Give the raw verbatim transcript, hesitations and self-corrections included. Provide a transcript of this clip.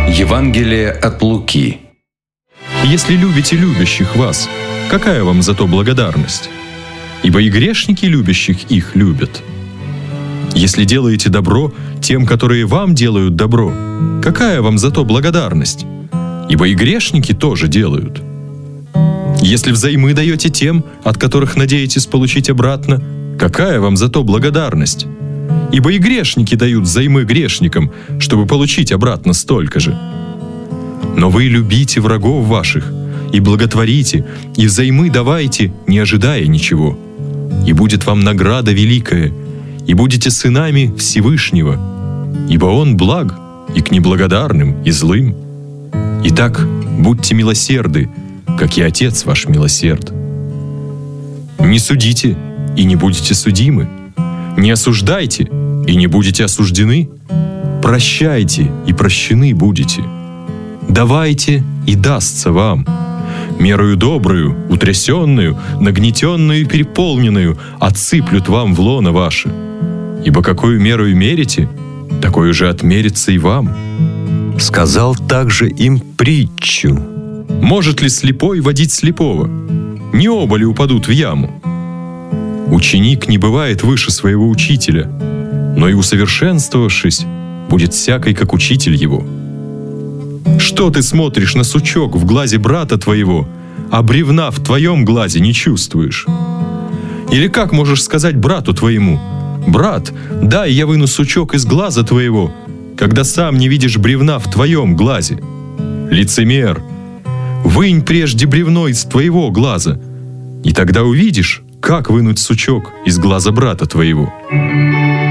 Евангелие от Луки. Если любите любящих вас, какая вам за то благодарность? Ибо и грешники любящих их любят. Если делаете добро тем, которые вам делают добро, какая вам за то благодарность? Ибо и грешники тоже делают. Если взаймы даете тем, от которых надеетесь получить обратно, какая вам за то благодарность? Ибо и грешники дают взаймы грешникам, чтобы получить обратно столько же. Но вы любите врагов ваших, и благотворите, и взаймы давайте, не ожидая ничего. И будет вам награда великая, и будете сынами Всевышнего, ибо Он благ и к неблагодарным, и злым. Итак, будьте милосерды, как и Отец ваш милосерд. Не судите, и не будете судимы. Не осуждайте, и не будете осуждены. Прощайте, и прощены будете. Давайте, и дастся вам. Мерою добрую, утрясенную, нагнетенную и переполненную отсыплют вам в лоно ваше. Ибо какую мерою мерите, такую же отмерится и вам. Сказал также им притчу. Может ли слепой водить слепого? Не оба ли упадут в яму? Ученик не бывает выше своего учителя, но и усовершенствовавшись, будет всякой, как учитель его. Что ты смотришь на сучок в глазе брата твоего, а бревна в твоем глазе не чувствуешь? Или как можешь сказать брату твоему: «Брат, дай я выну сучок из глаза твоего», когда сам не видишь бревна в твоем глазе? Лицемер! Вынь прежде бревно из твоего глаза, и тогда увидишь, как вынуть сучок из глаза брата твоего.